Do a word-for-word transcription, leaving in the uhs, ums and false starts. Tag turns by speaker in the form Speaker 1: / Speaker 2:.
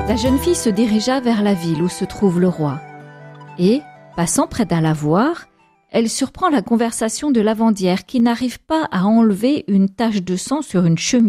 Speaker 1: La jeune fille se dirigea vers la ville où se trouve le roi. Et, passant près d'un lavoir, elle surprend la conversation de lavandière qui n'arrive pas à enlever une tache de sang sur une chemise.